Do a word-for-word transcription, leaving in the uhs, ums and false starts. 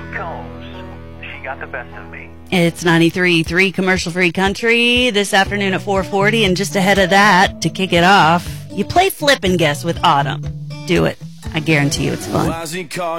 Combs. She got the best of me. It's ninety-three point three commercial-free country this afternoon at four forty, and just ahead of that, to kick it off, you play Flip and Guess with Autumn. Do it. I guarantee you it's fun.